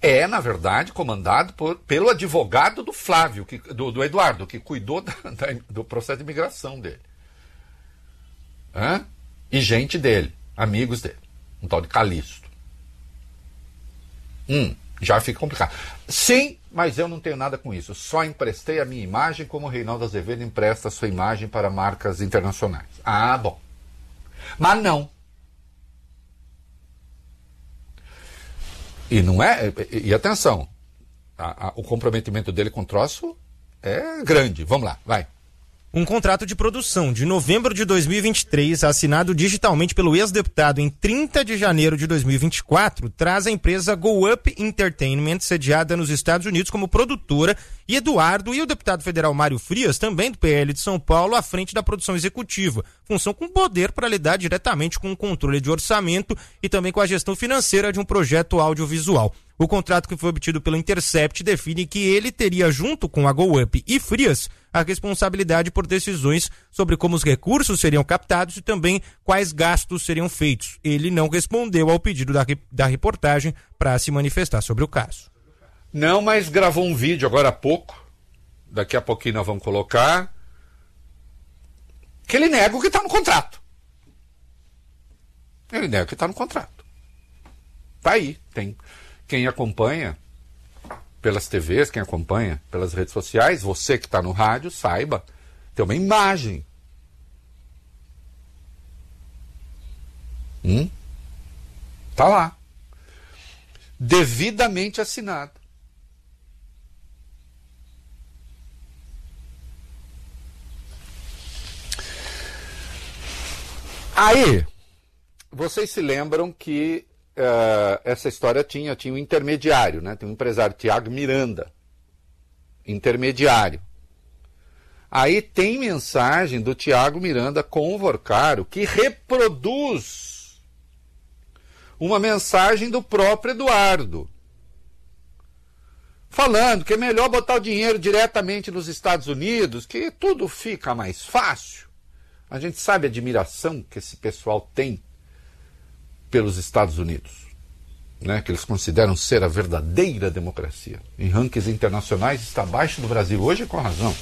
é, na verdade, comandado pelo advogado do Flávio, do Eduardo, que cuidou do processo de imigração dele. E gente dele, amigos dele. Um tal de Calixto. Já fica complicado. Sim, mas eu não tenho nada com isso. Só emprestei a minha imagem como o Reinaldo Azevedo empresta a sua imagem para marcas internacionais. Ah, bom. Mas não. E não é... E atenção, o comprometimento dele com o troço é grande. Vamos lá, vai. Um contrato de produção de novembro de 2023, assinado digitalmente pelo ex-deputado em 30 de janeiro de 2024, traz a empresa Go Up Entertainment, sediada nos Estados Unidos, como produtora, e Eduardo e o deputado federal Mário Frias, também do PL de São Paulo, à frente da produção executiva, função com poder para lidar diretamente com o controle de orçamento e também com a gestão financeira de um projeto audiovisual. O contrato que foi obtido pelo Intercept define que ele teria, junto com a Go Up e Frias, a responsabilidade por decisões sobre como os recursos seriam captados e também quais gastos seriam feitos. Ele não respondeu ao pedido da reportagem para se manifestar sobre o caso. Não, mas gravou um vídeo agora há pouco, daqui a pouquinho nós vamos colocar, que ele nega o que está no contrato. Ele nega o que está no contrato. Tá aí, tem quem acompanha pelas TVs, quem acompanha pelas redes sociais, você que está no rádio, saiba, tem uma imagem. Tá lá. Devidamente assinado. Aí, vocês se lembram que essa história tinha um intermediário, né? Tem um empresário, Tiago Miranda, intermediário. Aí tem mensagem do Tiago Miranda com o Vorcaro que reproduz uma mensagem do próprio Eduardo, falando que é melhor botar o dinheiro diretamente nos Estados Unidos, que tudo fica mais fácil. A gente sabe a admiração que esse pessoal tem pelos Estados Unidos, né, que eles consideram ser a verdadeira democracia. Em rankings internacionais está abaixo do Brasil hoje, com razão.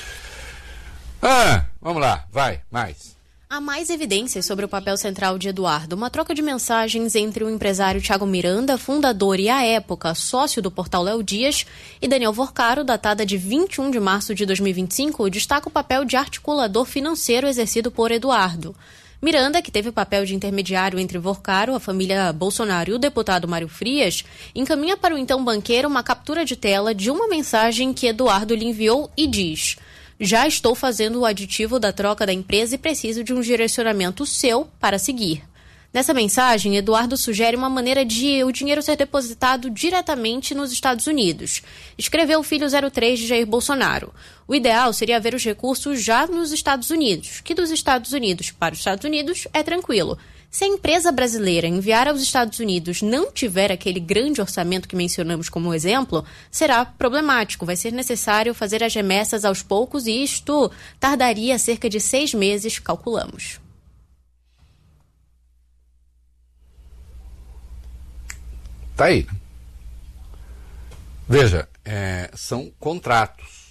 Vamos lá, vai, mais. Há mais evidências sobre o papel central de Eduardo. Uma troca de mensagens entre o empresário Tiago Miranda, fundador e, à época, sócio do portal Léo Dias, e Daniel Vorcaro, datada de 21 de março de 2025, destaca o papel de articulador financeiro exercido por Eduardo. Miranda, que teve o papel de intermediário entre Vorcaro, a família Bolsonaro e o deputado Mário Frias, encaminha para o então banqueiro uma captura de tela de uma mensagem que Eduardo lhe enviou e diz: "Já estou fazendo o aditivo da troca da empresa e preciso de um direcionamento seu para seguir." Nessa mensagem, Eduardo sugere uma maneira de o dinheiro ser depositado diretamente nos Estados Unidos. Escreveu o filho 03 de Jair Bolsonaro. O ideal seria ver os recursos já nos Estados Unidos, que dos Estados Unidos para os Estados Unidos é tranquilo. Se a empresa brasileira enviar aos Estados Unidos não tiver aquele grande orçamento que mencionamos como exemplo, será problemático. Vai ser necessário fazer as remessas aos poucos e isto tardaria cerca de 6 meses, calculamos. Tá aí. Veja, são contratos.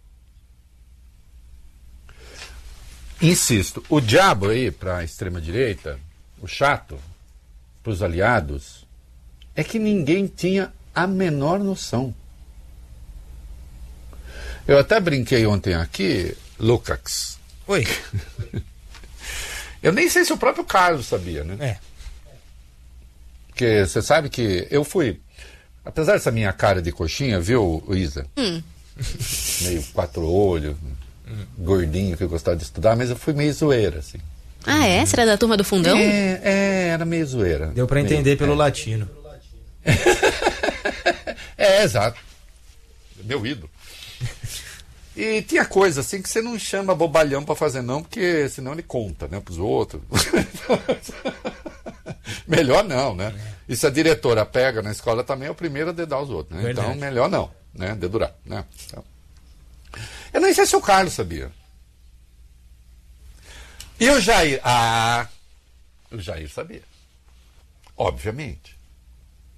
Insisto, o diabo aí para a extrema-direita, o chato, para os aliados, é que ninguém tinha a menor noção. Eu até brinquei ontem aqui, Lukács. Oi. Eu nem sei se o próprio Carlos sabia, né? Porque você sabe que eu fui, apesar dessa minha cara de coxinha, viu, Isa? Meio 4 olhos, gordinho, que eu gostava de estudar, mas eu fui meio zoeira, assim. Ah, é? Você era da turma do fundão? Era meio zoeira. Deu pra entender pelo latino. Exato. Meu ídolo. E tinha coisa assim que você não chama bobalhão pra fazer não, porque senão ele conta, né, pros outros. Melhor não, né? E se a diretora pega na escola também, é o primeiro a dedar os outros, né? Então, melhor não, né? Dedurar, né? Então, eu nem sei se o Carlos sabia. E o Jair? O Jair sabia. Obviamente.